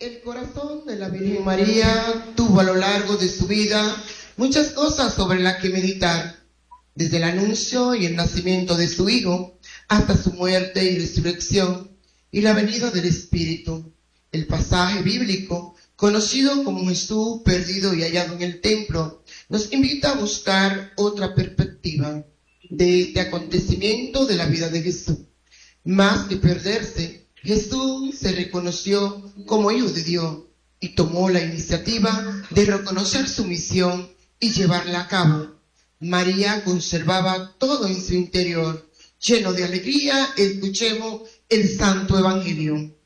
El corazón de la Virgen María tuvo a lo largo de su vida muchas cosas sobre las que meditar, desde el anuncio y el nacimiento de su Hijo hasta su muerte y resurrección y la venida del Espíritu. El pasaje bíblico, conocido como Jesús perdido y hallado en el templo, nos invita a buscar otra perspectiva de este acontecimiento de la vida de Jesús. Más que perderse, Jesús se reconoció como Hijo de Dios y tomó la iniciativa de reconocer su misión y llevarla a cabo. María conservaba todo en su interior. Lleno de alegría, escuchemos el Santo Evangelio.